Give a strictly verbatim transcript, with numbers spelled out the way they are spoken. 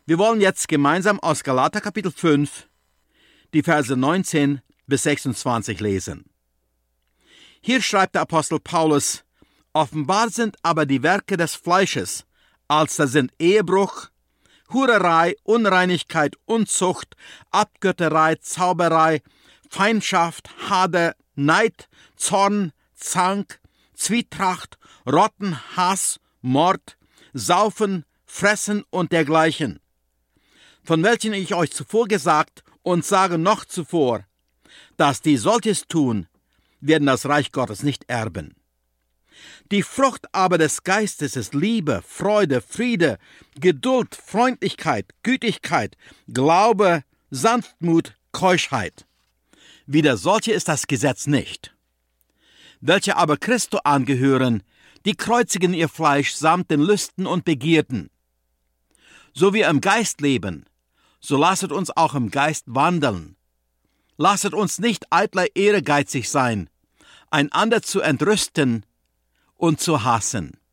Wir wollen jetzt gemeinsam aus Galater Kapitel fünf die Verse neunzehn bis sechsundzwanzig lesen. Hier schreibt der Apostel Paulus: Offenbar sind aber die Werke des Fleisches, als da sind Ehebruch, Hurerei, Unreinigkeit, Unzucht, Abgötterei, Zauberei, Feindschaft, Hader, Neid, Zorn, Zank, Zwietracht, Rotten, Hass, Mord, Saufen, Fressen und dergleichen, von welchen ich euch zuvor gesagt und sage noch zuvor, dass die solches tun, werden das Reich Gottes nicht erben. Die Frucht aber des Geistes ist Liebe, Freude, Friede, Geduld, Freundlichkeit, Gütigkeit, Glaube, Sanftmut, Keuschheit. Wider solche ist das Gesetz nicht. Welche aber Christo angehören, die kreuzigen ihr Fleisch samt den Lüsten und Begierden. So wir im Geist leben, so lasset uns auch im Geist wandeln. Lasset uns nicht eitler ehrgeizig sein, einander zu entrüsten und zu hassen.